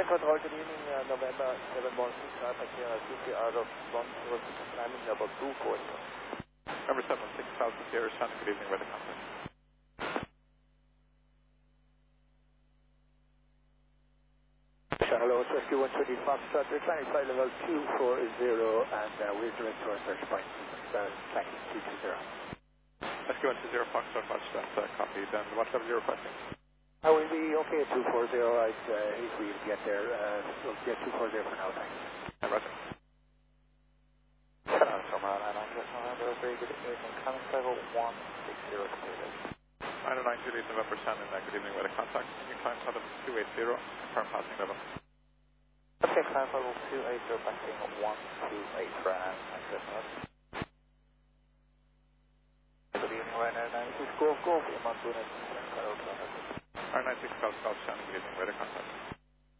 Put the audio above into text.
Control, good evening, November 716 Alpha Sierra, CC out of 106, climbing level 240. Number 76 Alpha Sierra, Shannon, good evening, weather contact. Hello, it's Rescue 120 Foxtrot, we're climbing flight level 240 and we're direct to our search point, tracking 220. Rescue 120 Foxtrot, watch that copy. Then what level are you requesting? I will be okay at 240, if we get there, we'll get 240 for now, thanks. Yeah, roger. Hello, Somewhere on 990, very good evening, coming level 160 completed. 909 Juliet November Shannon, good evening, weather contact. Can you climb level 280, confirm passing level. Okay, climb level 280, passing 128 for an access node. Good evening, Ryanair 96 Golf, Golf, Iman Tunis, 96 Golf, Shannon, good evening, weather contact.